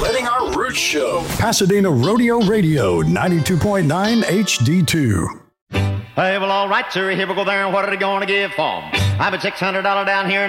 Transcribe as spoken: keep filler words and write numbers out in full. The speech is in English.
letting our roots show. Pasadena Rodeo Radio, ninety-two point nine H D two. Hey, well, all right, sir, here we go there, and what are they going to give for 'em? I've been six hundred dollars down here